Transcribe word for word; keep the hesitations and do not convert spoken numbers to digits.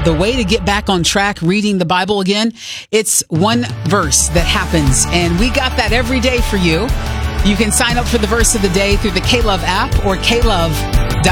the way to get back on track reading the Bible again, it's one verse that happens. And we got that every day for you. You can sign up for the verse of the day through the K-Love app or K Love